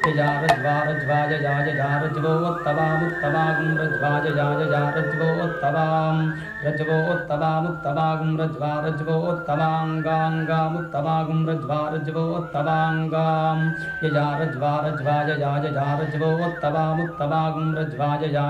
यजारज्वारज्वाय याजजारज्वोत्तवामुत्तवागुं रज्वाय याजजारज्वोत्तवां रज्वोत्तवामुत्तवागुं रज्वारज्वोत्तवाङ्गाङ्गामुत्तवागुं रज्वारज्वोत्तवाङ्गां यजारज्वारज्वाय याजजारज्वोत्तवामुत्तवागुं रज्वाय